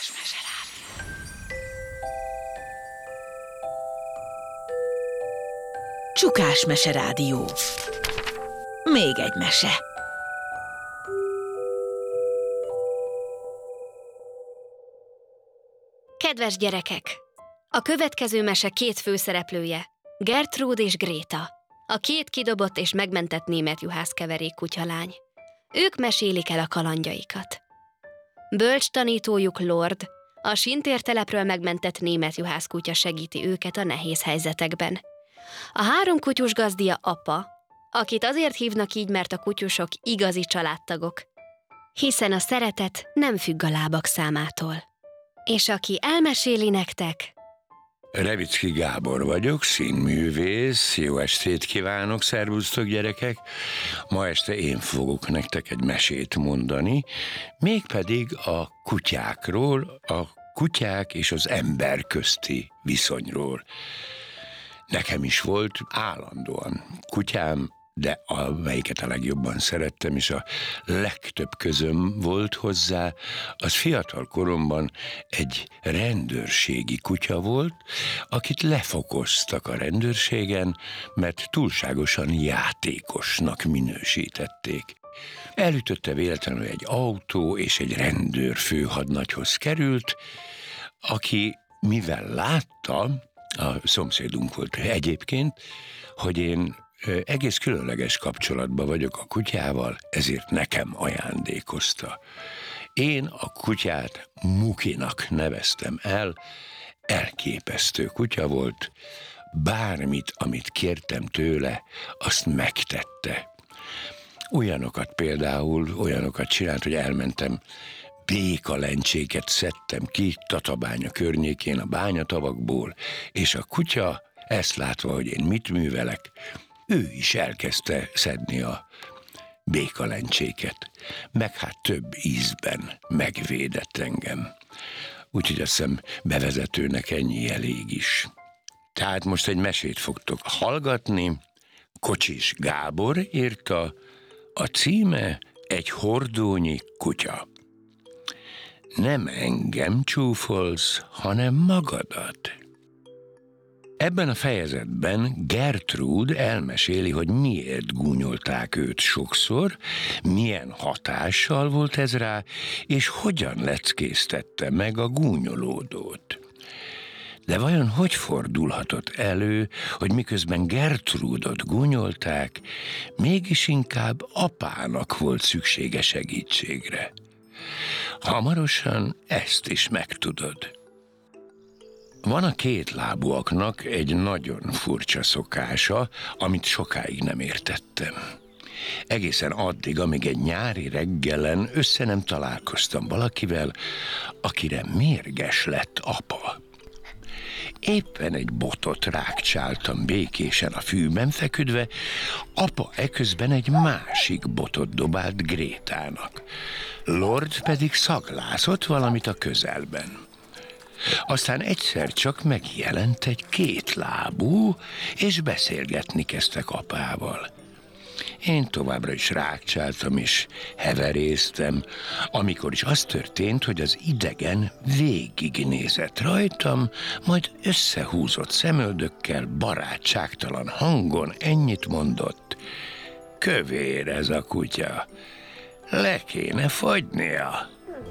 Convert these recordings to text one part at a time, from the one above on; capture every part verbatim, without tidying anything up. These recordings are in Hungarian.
Csukás meserádió. Csukás meserádió. Még egy mese. Kedves gyerekek! A következő mese két főszereplője, Gertrúd és Gréta, a két kidobott és megmentett német juhászkeverék kutyalány. Ők mesélik el a kalandjaikat. Bölcs tanítójuk Lord, a sintértelepről megmentett német juhászkutya segíti őket a nehéz helyzetekben. A három kutyus gazdia apa, akit azért hívnak így, mert a kutyusok igazi családtagok, hiszen a szeretet nem függ a lábak számától. És aki elmeséli nektek... Revicki Gábor vagyok, színművész, jó estét kívánok, szervusztok gyerekek! Ma este én fogok nektek egy mesét mondani, mégpedig a kutyákról, a kutyák és az ember közti viszonyról. Nekem is volt állandóan kutyám, de amelyiket a legjobban szerettem, és a legtöbb közöm volt hozzá, az fiatal koromban egy rendőrségi kutya volt, akit lefokoztak a rendőrségen, mert túlságosan játékosnak minősítették. Elütötte véletlenül egy autó, és egy rendőr főhadnagyhoz került, aki mivel látta, a szomszédunk volt egyébként, hogy én egész különleges kapcsolatban vagyok a kutyával, ezért nekem ajándékozta. Én a kutyát Mukinak neveztem el, elképesztő kutya volt, bármit, amit kértem tőle, azt megtette. Olyanokat például, olyanokat csinált, hogy elmentem, békalencséket szedtem ki Tatabánya környékén a bányatavakból, és a kutya ezt látva, hogy én mit művelek, ő is elkezdte szedni a békalencséket, meg hát több ízben megvédett engem. Úgyhogy azt hiszem bevezetőnek ennyi elég is. Tehát most egy mesét fogtok hallgatni, Kocsis Gábor írta, a címe Egy hordónyi kutya. Nem engem csúfolsz, hanem magadat. Ebben a fejezetben Gertrúd elmeséli, hogy miért gúnyolták őt sokszor, milyen hatással volt ez rá, és hogyan leckésztette meg a gúnyolódót. De vajon hogy fordulhatott elő, hogy miközben Gertrúdot gúnyolták, mégis inkább apának volt szüksége segítségre? Hamarosan ezt is megtudod. Van a kétlábúaknak egy nagyon furcsa szokása, amit sokáig nem értettem. Egészen addig, amíg egy nyári reggelen össze nem találkoztam valakivel, akire mérges lett apa. Éppen egy botot rákcsáltam békésen a fűben feküdve, apa eközben egy másik botot dobált Grétának. Lord pedig szaglászott valamit a közelben. Aztán egyszer csak megjelent egy kétlábú, és beszélgetni kezdtek apával. Én továbbra is rákcsáltam és heveréztem, amikor is az történt, hogy az idegen végignézett rajtam, majd összehúzott szemöldökkel, barátságtalan hangon ennyit mondott. Kövér ez a kutya, le kéne fagynia.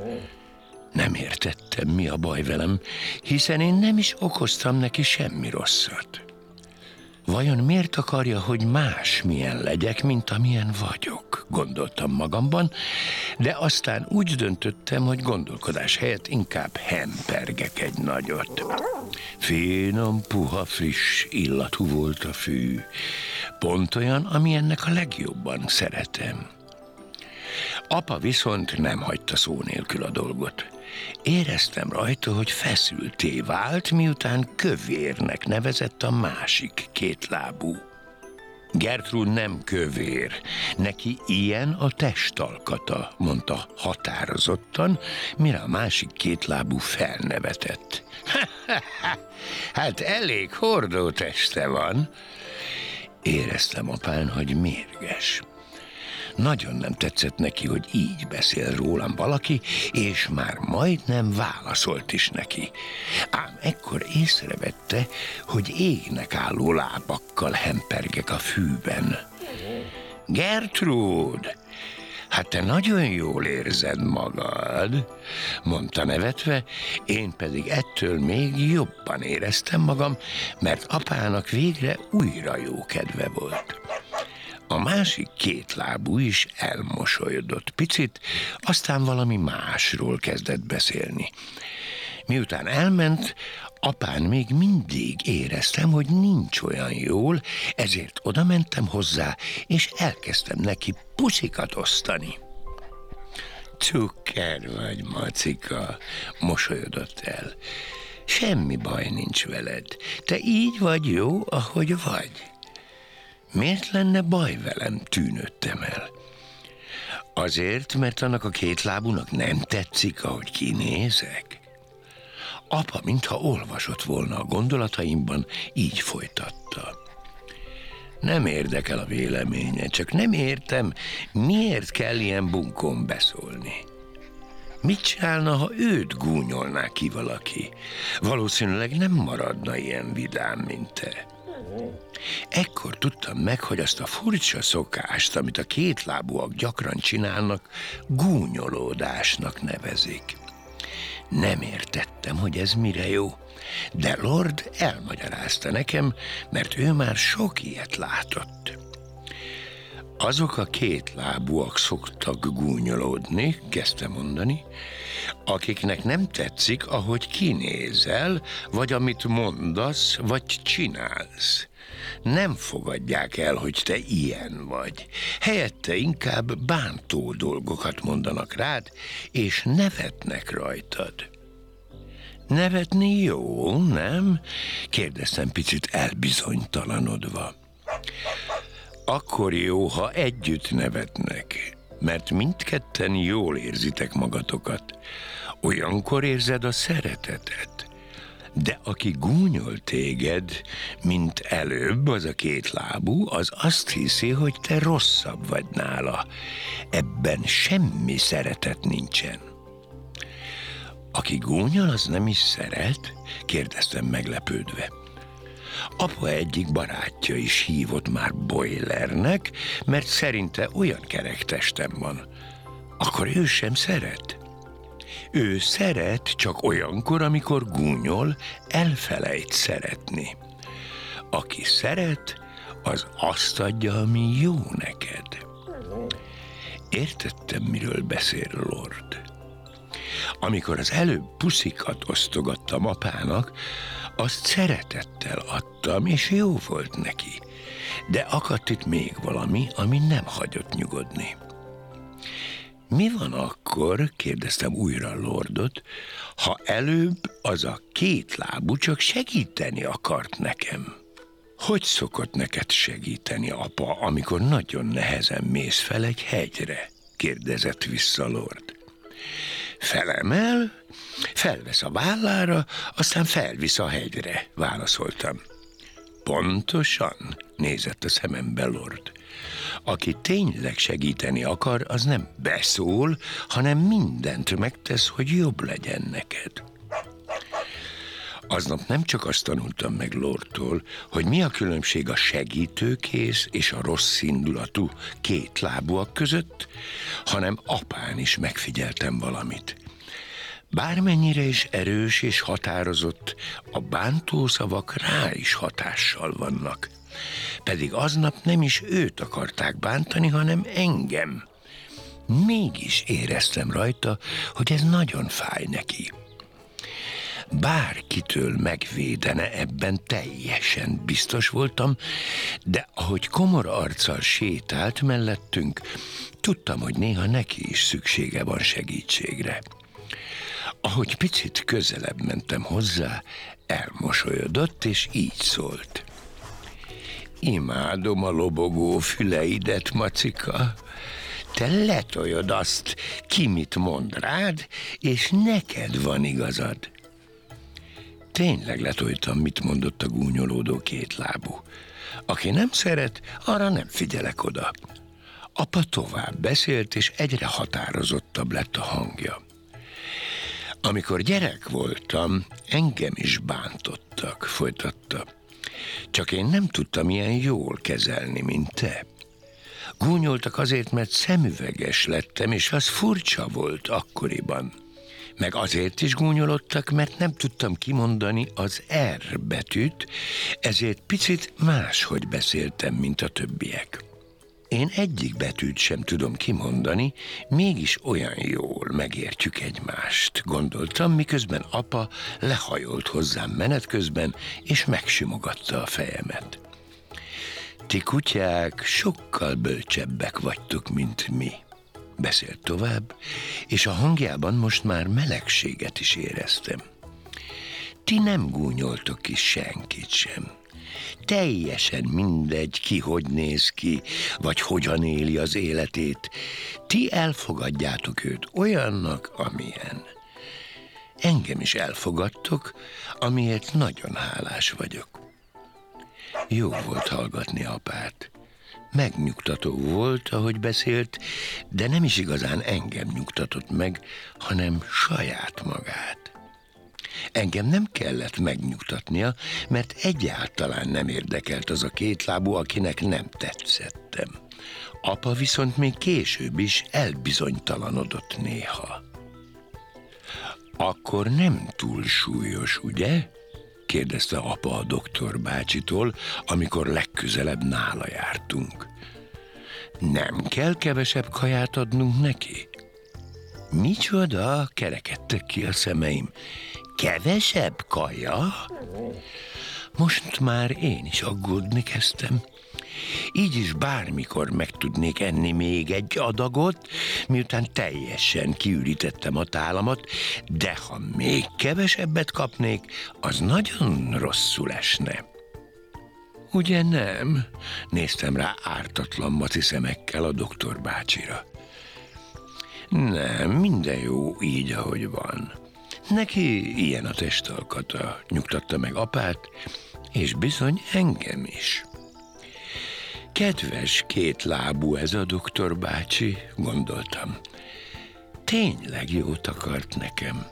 Nem értettem, mi a baj velem, hiszen én nem is okoztam neki semmi rosszat. Vajon miért akarja, hogy más milyen legyek, mint amilyen vagyok, gondoltam magamban, de aztán úgy döntöttem, hogy gondolkodás helyett inkább hempergek egy nagyot. Finom, puha, friss illatú volt a fű, pont olyan, ami ennek a legjobban szeretem. Apa viszont nem hagyta szó nélkül a dolgot. Éreztem rajta, hogy feszültté vált, miután kövérnek nevezett a másik kétlábú. Gertrúd nem kövér, neki ilyen a testalkata, mondta határozottan, mire a másik kétlábú felnevetett. Hát elég hordó teste van. Éreztem apán, hogy mérges. Nagyon nem tetszett neki, hogy így beszél rólam valaki, és már majdnem válaszolt is neki. Ám ekkor észrevette, hogy égnek álló lábakkal hempergek a fűben. Gertrúd, hát te nagyon jól érzed magad, mondta nevetve, én pedig ettől még jobban éreztem magam, mert apának végre újra jó kedve volt. A másik két lábú is elmosolyodott picit, aztán valami másról kezdett beszélni. Miután elment, apán még mindig éreztem, hogy nincs olyan jól, ezért odamentem hozzá, és elkezdtem neki puszikat osztani. Cukker vagy, Macika, mosolyodott el. Semmi baj nincs veled. Te így vagy jó, ahogy vagy. Miért lenne baj velem, tűnődtem el. Azért, mert annak a két lábúnak nem tetszik, ahogy kinézek. Apa, mintha olvasott volna a gondolataimban, így folytatta. Nem érdekel a véleménye, csak nem értem, miért kell ilyen bunkón beszólni. Mit csinálna, ha őt gúnyolná ki valaki? Valószínűleg nem maradna ilyen vidám, mint te. Ekkor tudtam meg, hogy azt a furcsa szokást, amit a kétlábúak gyakran csinálnak, gúnyolódásnak nevezik. Nem értettem, hogy ez mire jó, de Lord elmagyarázta nekem, mert ő már sok ilyet látott. Azok a kétlábúak szoktak gúnyolódni, kezdte mondani, akiknek nem tetszik, ahogy kinézel, vagy amit mondasz, vagy csinálsz. Nem fogadják el, hogy te ilyen vagy. Helyette inkább bántó dolgokat mondanak rád, és nevetnek rajtad. Nevetni jó, nem? Kérdeztem picit elbizonytalanodva. Akkor jó, ha együtt nevetnek, mert mindketten jól érzitek magatokat. Olyankor érzed a szeretetet. De aki gúnyol téged, mint előbb az a két lábú, az azt hiszi, hogy te rosszabb vagy nála. Ebben semmi szeretet nincsen. Aki gúnyol, az nem is szeret? Kérdeztem meglepődve. Apa egyik barátja is hívott már Boilernek, mert szerinte olyan kerek testem van. Akkor ő sem szeret? Ő szeret csak olyankor, amikor gúnyol, elfelejt szeretni. Aki szeret, az azt adja, ami jó neked. Értettem, miről beszél Lord. Amikor az előbb puszikat osztogattam apának, azt szeretettel adtam, és jó volt neki. De akadt itt még valami, ami nem hagyott nyugodni. Mi van akkor, kérdeztem újra Lordot, ha előbb az a két lábú csak segíteni akart nekem? Hogy szokott neked segíteni, apa, amikor nagyon nehezen mész fel egy hegyre? Kérdezett vissza Lord. Felemel, felvesz a vállára, aztán felvisz a hegyre, válaszoltam. Pontosan, nézett a szemembe Lord. Aki tényleg segíteni akar, az nem beszól, hanem mindent megtesz, hogy jobb legyen neked. Aznap nem csak azt tanultam meg Lordtól, hogy mi a különbség a segítőkész és a rossz indulatú kétlábúak között, hanem apán is megfigyeltem valamit. Bármennyire is erős és határozott, a bántószavak rá is hatással vannak. Pedig aznap nem is őt akarták bántani, hanem engem. Mégis éreztem rajta, hogy ez nagyon fáj neki. Bárkitől megvédene, ebben teljesen biztos voltam, de ahogy komor arccal sétált mellettünk, tudtam, hogy néha neki is szüksége van segítségre. Ahogy picit közelebb mentem hozzá, elmosolyodott, és így szólt. Imádom a lobogó füleidet, Macika. Te letoljod azt, ki mit mond rád, és neked van igazad. Tényleg letoltam, mit mondott a gúnyolódó kétlábú. Aki nem szeret, arra nem figyelek oda. Apa tovább beszélt, és egyre határozottabb lett a hangja. Amikor gyerek voltam, engem is bántottak, folytatta. Csak én nem tudtam ilyen jól kezelni, mint te. Gúnyoltak azért, mert szemüveges lettem, és az furcsa volt akkoriban. Meg azért is gúnyolottak, mert nem tudtam kimondani az R betűt, ezért picit máshogy beszéltem, mint a többiek. Én egyik betűt sem tudom kimondani, mégis olyan jól megértjük egymást, gondoltam, miközben apa lehajolt hozzám menet közben, és megsimogatta a fejemet. Ti kutyák sokkal bölcsebbek vagytok, mint mi, beszélt tovább, és a hangjában most már melegséget is éreztem. Ti nem gúnyoltok ki senkit sem. Teljesen mindegy, ki hogy néz ki, vagy hogyan éli az életét. Ti elfogadjátok őt olyannak, amilyen. Engem is elfogadtok, amiért nagyon hálás vagyok. Jó volt hallgatni apát. Megnyugtató volt, ahogy beszélt, de nem is igazán engem nyugtatott meg, hanem saját magát. Engem nem kellett megnyugtatnia, mert egyáltalán nem érdekelt az a kétlábú, akinek nem tetszettem. Apa viszont még később is elbizonytalanodott néha. Akkor nem túl súlyos, ugye? Kérdezte apa a doktor bácsitól, amikor legközelebb nála jártunk. Nem kell kevesebb kaját adnunk neki? Micsoda? Kerekedtek ki a szemeim. Kevesebb kaja? Most már én is aggódni kezdtem. Így is bármikor meg tudnék enni még egy adagot, miután teljesen kiürítettem a tálamat, de ha még kevesebbet kapnék, az nagyon rosszul esne. Ugye nem? Néztem rá ártatlan maci szemekkel a doktor bácsira. Nem, minden jó így, ahogy van. Neki ilyen a testalkata, nyugtatta meg apát, és bizony engem is. Kedves kétlábú ez a doktor bácsi, gondoltam. Tényleg jót akart nekem.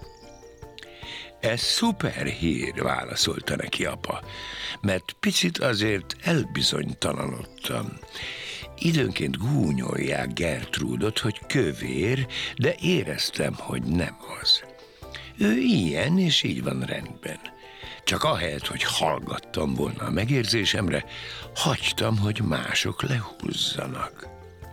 Ez szuper hír, válaszolta neki apa, mert picit azért elbizonytalanodtam. Időnként gúnyolják Gertrúdot, hogy kövér, de éreztem, hogy nem az. Ő ilyen, és így van rendben. Csak ahelyett, hogy hallgattam volna a megérzésemre, hagytam, hogy mások lehúzzanak.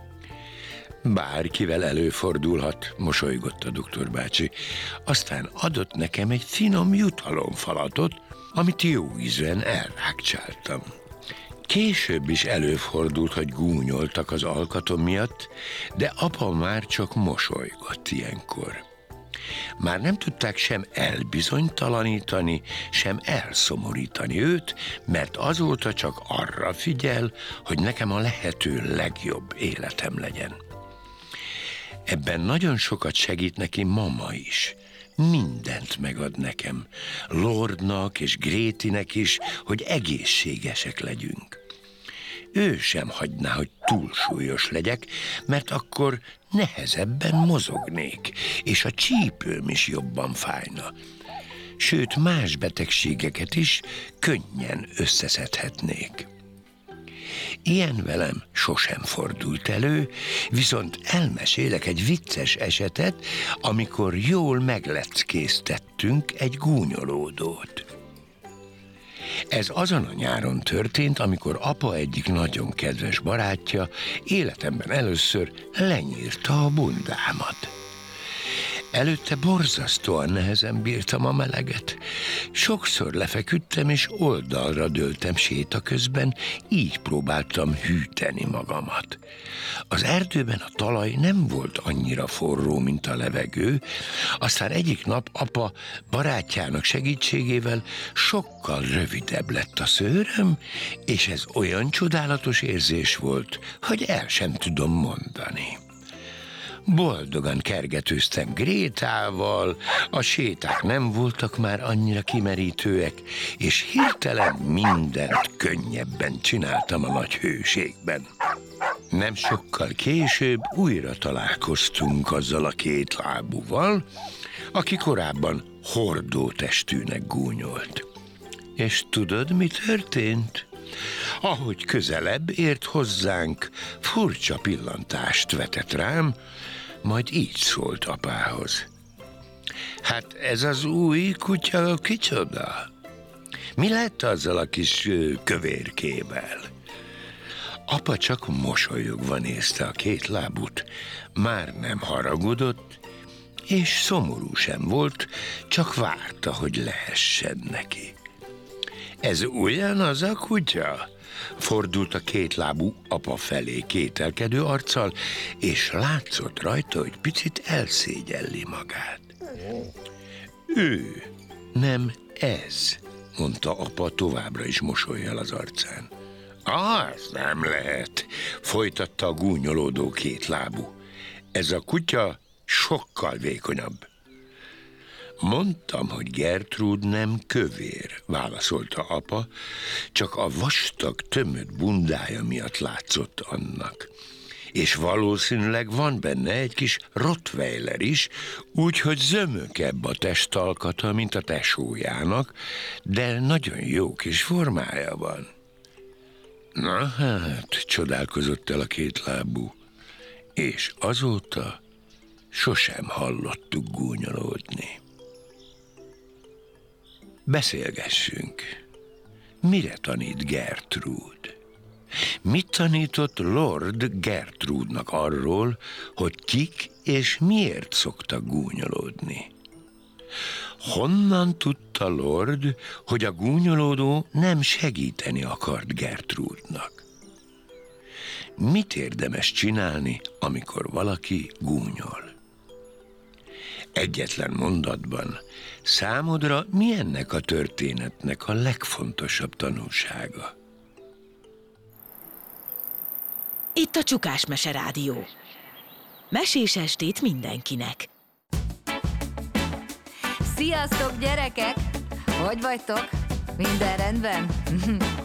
Bárkivel előfordulhat, mosolygott a doktor bácsi. Aztán adott nekem egy finom jutalomfalatot, amit jó ízűen elrákcsáltam. Később is előfordult, hogy gúnyoltak az alkatom miatt, de apa már csak mosolygott ilyenkor. Már nem tudták sem elbizonytalanítani, sem elszomorítani őt, mert azóta csak arra figyel, hogy nekem a lehető legjobb életem legyen. Ebben nagyon sokat segít neki mama is. Mindent megad nekem, Lordnak és Grétinek is, hogy egészségesek legyünk. Ő sem hagyná, hogy túlsúlyos legyek, mert akkor nehezebben mozognék, és a csípőm is jobban fájna. Sőt, más betegségeket is könnyen összeszedhetnék. Ilyen velem sosem fordult elő, viszont elmesélek egy vicces esetet, amikor jól megleckéztettünk egy gúnyolódót. Ez azon a nyáron történt, amikor apa egyik nagyon kedves barátja életemben először lenyírta a bundámat. Előtte borzasztóan nehezen bírtam a meleget. Sokszor lefeküdtem és oldalra dőltem séta közben, így próbáltam hűteni magamat. Az erdőben a talaj nem volt annyira forró, mint a levegő, aztán egyik nap apa barátjának segítségével sokkal rövidebb lett a szőröm, és ez olyan csodálatos érzés volt, hogy el sem tudom mondani. Boldogan kergetőztem Grétával, a séták nem voltak már annyira kimerítőek, és hirtelen mindent könnyebben csináltam a nagy hőségben. Nem sokkal később újra találkoztunk azzal a két lábúval, aki korábban hordótestűnek gúnyolt. És tudod, mi történt? Ahogy közelebb ért hozzánk, furcsa pillantást vetett rám, majd így szólt apához. Hát ez az új kutya kicsoda? Mi lett azzal a kis kövérkével? Apa csak mosolyogva nézte a két lábút, már nem haragudott, és szomorú sem volt, csak várta, hogy lehessen neki. Ez ugyanaz a kutya? Fordult a kétlábú apa felé kételkedő arccal, és látszott rajta, hogy picit elszégyelli magát. Ő, nem ez, mondta apa továbbra is mosollyal az arcán. Az nem lehet, folytatta a gúnyolódó kétlábú. Ez a kutya sokkal vékonyabb. Mondtam, hogy Gertrúd nem kövér, válaszolta apa, csak a vastag, tömött bundája miatt látszott annak. És valószínűleg van benne egy kis rottweiler is, úgyhogy zömökebb a testalkata, mint a tesójának, de nagyon jó kis formája van. Na hát, csodálkozott el a kétlábú, és azóta sosem hallottuk gúnyolódni. Beszélgessünk. Mire tanít Gertrúd? Mit tanított Lord Gertrúdnak arról, hogy kik és miért szoktak gúnyolódni? Honnan tudta Lord, hogy a gúnyolódó nem segíteni akart Gertrúdnak? Mit érdemes csinálni, amikor valaki gúnyol? Egyetlen mondatban, számodra mi ennek a történetnek a legfontosabb tanulsága? Itt a Csukás Mese Rádió. Mesés estét mindenkinek. Sziasztok, gyerekek! Hogy vagytok? Minden rendben?